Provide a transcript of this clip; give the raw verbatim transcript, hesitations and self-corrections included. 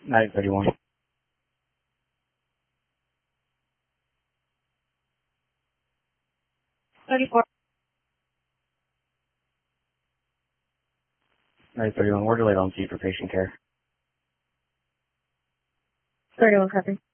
nine thirty-one. thirty-four. nine thirty-one. We're delayed on scene for patient care. thirty-one, copy.